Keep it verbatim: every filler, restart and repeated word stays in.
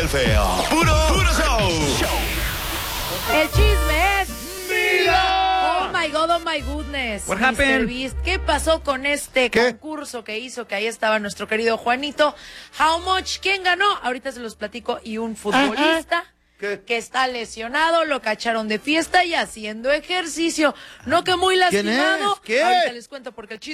El feo. Puro, puro show. El chisme es... ¡Mira! Oh my God, oh my goodness. What mister happened? Beast, ¿qué pasó con este ¿Qué? concurso que hizo? Que ahí estaba nuestro querido Juanito. How much? ¿Quién ganó? Ahorita se los platico. Y un futbolista ¿Qué? que está lesionado, lo cacharon de fiesta y haciendo ejercicio. No que muy ¿Quién es? lastimado. ¿Qué? Ahorita les cuento porque el chisme